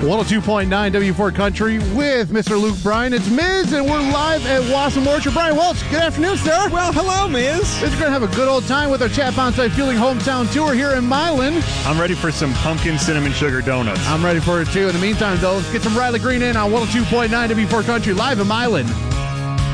102.9 W4 Country with Mr. Luke Bryan. It's Miz, and we're live at Wassam Orchard. Brian Welch, good afternoon, sir. Well, hello, Miz. We're going to have a good old time with our Chat Bonsai Fueling Hometown Tour here in Milan. I'm ready for some pumpkin cinnamon sugar donuts. I'm ready for it, too. In the meantime, though, let's get some Riley Green in on 102.9 W4 Country live in Milan.